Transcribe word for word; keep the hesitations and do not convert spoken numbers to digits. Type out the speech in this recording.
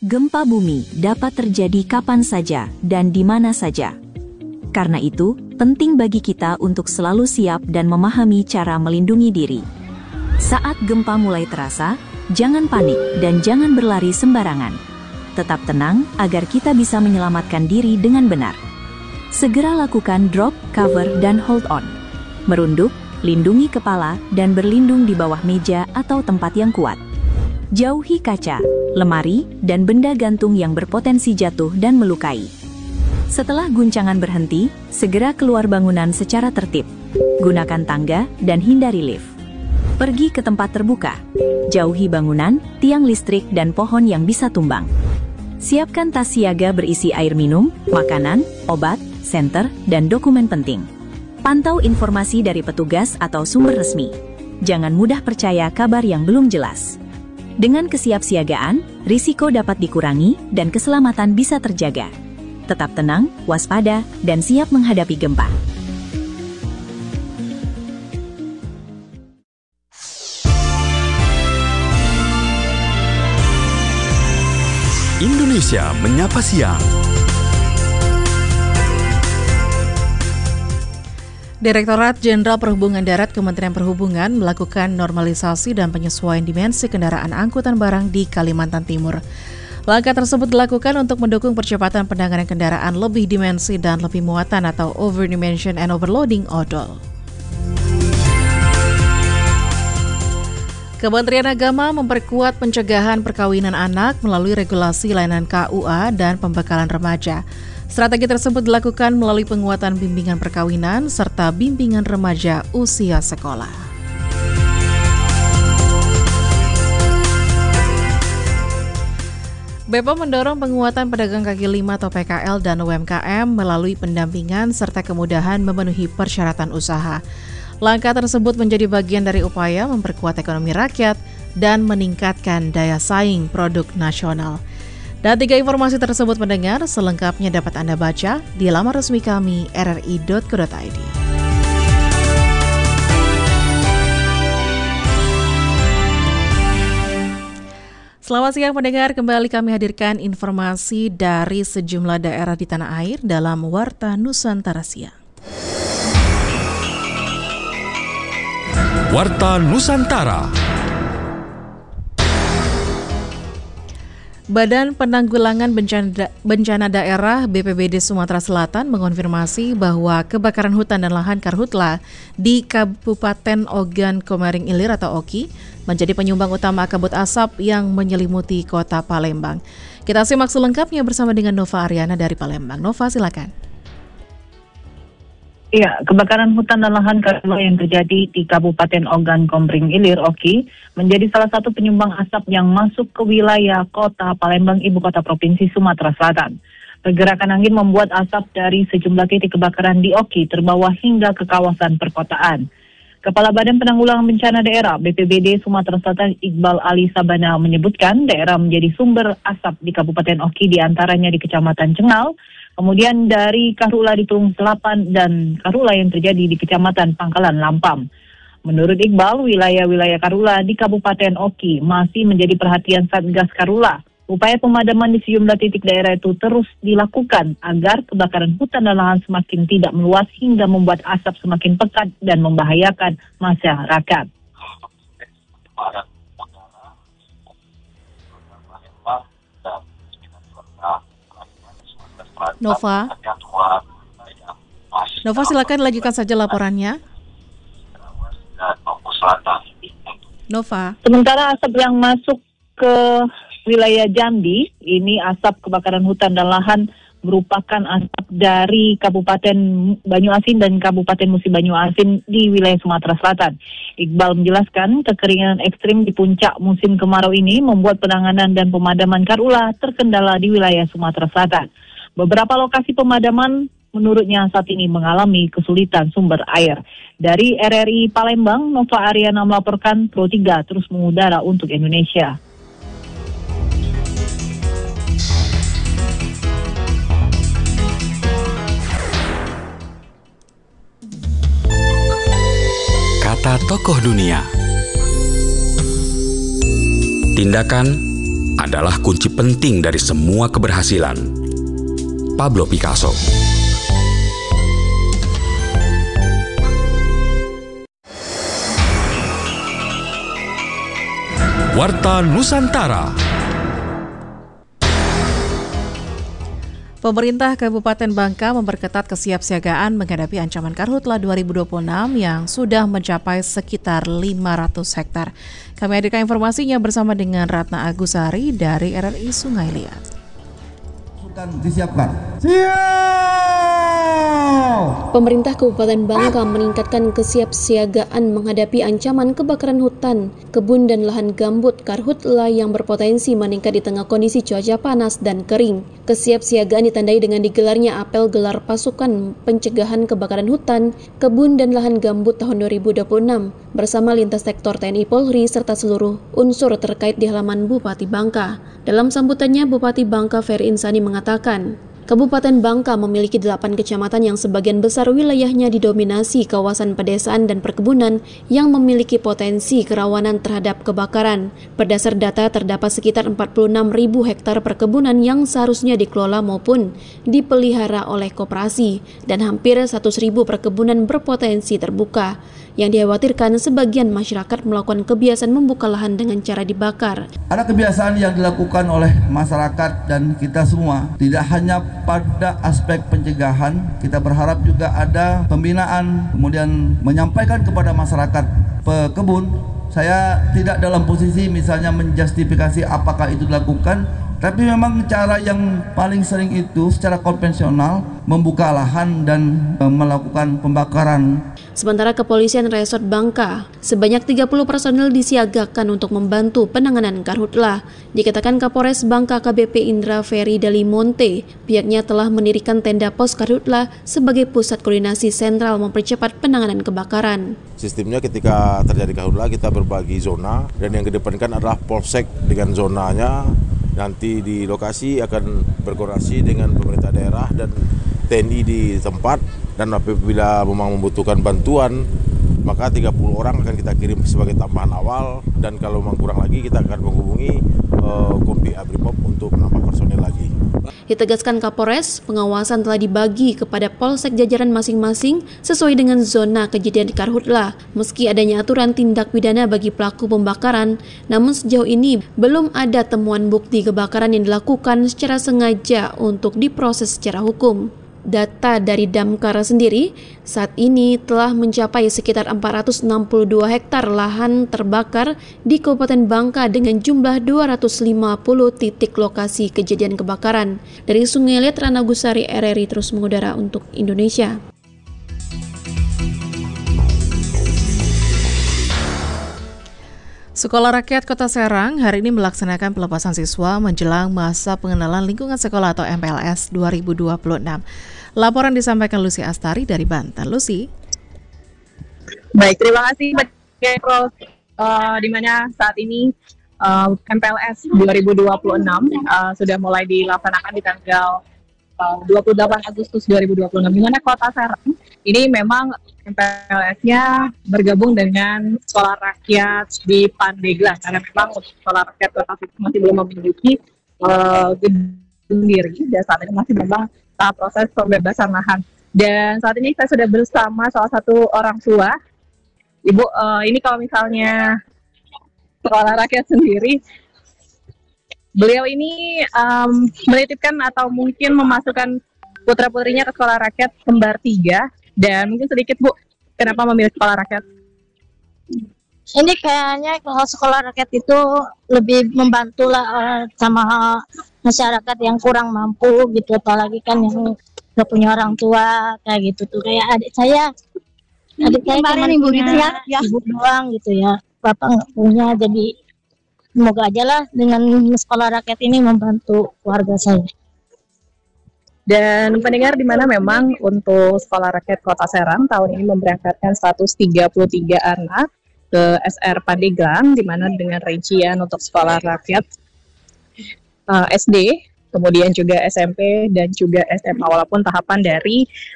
Gempa bumi dapat terjadi kapan saja dan di mana saja. Karena itu, penting bagi kita untuk selalu siap dan memahami cara melindungi diri. Saat gempa mulai terasa, jangan panik dan jangan berlari sembarangan. Tetap tenang agar kita bisa menyelamatkan diri dengan benar. Segera lakukan drop, cover, dan hold on. Merunduk, lindungi kepala, dan berlindung di bawah meja atau tempat yang kuat. Jauhi kaca, lemari, dan benda gantung yang berpotensi jatuh dan melukai. Setelah guncangan berhenti, segera keluar bangunan secara tertib. Gunakan tangga dan hindari lift. Pergi ke tempat terbuka. Jauhi bangunan, tiang listrik, dan pohon yang bisa tumbang. Siapkan tas siaga berisi air minum, makanan, obat, senter, dan dokumen penting. Pantau informasi dari petugas atau sumber resmi. Jangan mudah percaya kabar yang belum jelas. Dengan kesiapsiagaan, risiko dapat dikurangi dan keselamatan bisa terjaga. Tetap tenang, waspada, dan siap menghadapi gempa. Indonesia Menyapa Siang. Direktorat Jenderal Perhubungan Darat Kementerian Perhubungan melakukan normalisasi dan penyesuaian dimensi kendaraan angkutan barang di Kalimantan Timur. Langkah tersebut dilakukan untuk mendukung percepatan penanganan kendaraan lebih dimensi dan lebih muatan atau over dimension and overloading O D O L. Kementerian Agama memperkuat pencegahan perkawinan anak melalui regulasi layanan K U A dan pembekalan remaja. Strategi tersebut dilakukan melalui penguatan bimbingan perkawinan serta bimbingan remaja usia sekolah. B P O M mendorong penguatan pedagang kaki lima atau P K L dan U M K M melalui pendampingan serta kemudahan memenuhi persyaratan usaha. Langkah tersebut menjadi bagian dari upaya memperkuat ekonomi rakyat dan meningkatkan daya saing produk nasional. Dan tiga informasi tersebut mendengar, selengkapnya dapat Anda baca di laman resmi kami r r i dot co dot i d. Selamat siang pendengar, kembali kami hadirkan informasi dari sejumlah daerah di tanah air dalam Warta Nusantara Siang. Warta Nusantara. Badan Penanggulangan Bencana, da- Bencana Daerah B P B D Sumatera Selatan mengonfirmasi bahwa kebakaran hutan dan lahan karhutla di Kabupaten Ogan Komering Ilir atau Oki menjadi penyumbang utama kabut asap yang menyelimuti kota Palembang. Kita simak selengkapnya bersama dengan Nova Ariana dari Palembang. Nova, silakan. Ya, kebakaran hutan dan lahan karhutla yang terjadi di Kabupaten Ogan Komering Ilir, Oki, menjadi salah satu penyumbang asap yang masuk ke wilayah kota Palembang, ibu kota provinsi Sumatera Selatan. Pergerakan angin membuat asap dari sejumlah titik kebakaran di Oki terbawa hingga ke kawasan perkotaan. Kepala Badan Penanggulangan Bencana Daerah B P B D Sumatera Selatan Iqbal Ali Sabana menyebutkan daerah menjadi sumber asap di Kabupaten Oki, diantaranya di Kecamatan Cengal, kemudian dari karhutla di Tulung Selapan dan karhutla yang terjadi di Kecamatan Pangkalan Lampam. Menurut Iqbal, wilayah-wilayah karhutla di Kabupaten Oki masih menjadi perhatian Satgas Karhutla. Upaya pemadaman di sejumlah titik daerah itu terus dilakukan agar kebakaran hutan dan lahan semakin tidak meluas hingga membuat asap semakin pekat dan membahayakan masyarakat. Nova, Nova silakan lanjutkan saja laporannya. Nova. Sementara asap yang masuk ke wilayah Jambi, ini asap kebakaran hutan dan lahan merupakan asap dari Kabupaten Banyuasin dan Kabupaten Musi Banyuasin di wilayah Sumatera Selatan. Iqbal menjelaskan kekeringan ekstrim di puncak musim kemarau ini membuat penanganan dan pemadaman karhutla terkendala di wilayah Sumatera Selatan. Beberapa lokasi pemadaman menurutnya saat ini mengalami kesulitan sumber air. Dari R R I Palembang, Nova Ariana melaporkan Pro tiga terus mengudara untuk Indonesia. Kata tokoh dunia. Tindakan adalah kunci penting dari semua keberhasilan. Pablo Picasso. Warta Nusantara. Pemerintah Kabupaten Bangka memperketat kesiapsiagaan menghadapi ancaman karhutla dua ribu dua puluh enam yang sudah mencapai sekitar lima ratus hektar. Kami hadirkan informasinya bersama dengan Ratna Agusari dari R R I Sungai Liat. Disiapkan. Siap! Pemerintah Kabupaten Bangka meningkatkan kesiapsiagaan menghadapi ancaman kebakaran hutan, kebun dan lahan gambut karhutla yang berpotensi meningkat di tengah kondisi cuaca panas dan kering. Kesiapsiagaan ditandai dengan digelarnya apel gelar pasukan pencegahan kebakaran hutan, kebun dan lahan gambut tahun dua ribu dua puluh enam bersama lintas sektor T N I Polri serta seluruh unsur terkait di halaman Bupati Bangka. Dalam sambutannya, Bupati Bangka Ferry Insani mengatakan, Kabupaten Bangka memiliki delapan kecamatan yang sebagian besar wilayahnya didominasi kawasan pedesaan dan perkebunan yang memiliki potensi kerawanan terhadap kebakaran. Berdasar data, terdapat sekitar empat puluh enam ribu hektar perkebunan yang seharusnya dikelola maupun dipelihara oleh koperasi, dan hampir seratus ribu perkebunan berpotensi terbuka. Yang dikhawatirkan sebagian masyarakat melakukan kebiasaan membuka lahan dengan cara dibakar. Ada kebiasaan yang dilakukan oleh masyarakat dan kita semua, tidak hanya pada aspek pencegahan, kita berharap juga ada pembinaan, kemudian menyampaikan kepada masyarakat pekebun. Saya tidak dalam posisi misalnya menjustifikasi apakah itu dilakukan, tapi memang cara yang paling sering itu secara konvensional membuka lahan dan e, melakukan pembakaran. Sementara Kepolisian Resort Bangka, sebanyak tiga puluh personel disiagakan untuk membantu penanganan karhutla. Dikatakan Kapolres Bangka K B P Indra Ferry Dalimonte, pihaknya telah mendirikan tenda pos karhutla sebagai pusat koordinasi sentral mempercepat penanganan kebakaran. Sistemnya ketika terjadi karhutla kita berbagi zona, dan yang kedepankan adalah polsek dengan zonanya. Nanti di lokasi akan berkoordinasi dengan pemerintah daerah dan T N I di tempat, dan apabila memang membutuhkan bantuan maka tiga puluh orang akan kita kirim sebagai tambahan awal, dan kalau memang kurang lagi kita akan menghubungi uh, Kompi Abrimob untuk menambah personel lagi. Ditegaskan Kapolres, pengawasan telah dibagi kepada polsek jajaran masing-masing sesuai dengan zona kejadian karhutla. Meski adanya aturan tindak pidana bagi pelaku pembakaran, namun sejauh ini belum ada temuan bukti kebakaran yang dilakukan secara sengaja untuk diproses secara hukum. Data dari Damkar sendiri, saat ini telah mencapai sekitar empat ratus enam puluh dua hektar lahan terbakar di Kabupaten Bangka dengan jumlah dua ratus lima puluh titik lokasi kejadian kebakaran. Dari Sungai Liat, Ratna Agusari, R R I terus mengudara untuk Indonesia. Sekolah Rakyat Kota Serang hari ini melaksanakan pelepasan siswa menjelang masa pengenalan lingkungan sekolah atau M P L S dua ribu dua puluh enam. Laporan disampaikan Lucy Astari dari Banten. Lucy. Baik, terima kasih Mbak Ros. Uh, di mana saat ini uh, M P L S dua ribu dua puluh enam uh, sudah mulai dilaksanakan di tanggal uh, dua puluh delapan Agustus dua ribu dua puluh enam, di mana Kota Serang ini memang M P L S-nya bergabung dengan Sekolah Rakyat di Pandeglang, karena memang untuk Sekolah Rakyat Kota Serang masih belum memiliki uh, gedung sendiri, dan saat ini masih memang tahap proses pembebasan lahan. Dan saat ini saya sudah bersama salah satu orang tua. Ibu, uh, ini kalau misalnya Sekolah Rakyat sendiri, beliau ini um, menitipkan atau mungkin memasukkan putra-putrinya ke Sekolah Rakyat kembar tiga. Dan mungkin sedikit Bu, kenapa memilih Sekolah Rakyat? Ini kayaknya kalau Sekolah Rakyat itu lebih membantu lah uh, sama masyarakat yang kurang mampu gitu, apalagi kan yang gak punya orang tua kayak gitu tuh, kayak adik saya, adik saya cuma ibu punya gitu ya, ya. ibu doang gitu ya, bapak nggak punya, jadi semoga aja lah dengan Sekolah Rakyat ini membantu keluarga saya. Dan pendengar, di mana memang untuk Sekolah Rakyat Kota Serang tahun ini memberangkatkan seratus tiga puluh tiga anak ke S R Pandeglang, di mana dengan rincian untuk Sekolah Rakyat uh, S D, kemudian juga S M P dan juga S M A, walaupun tahapan dari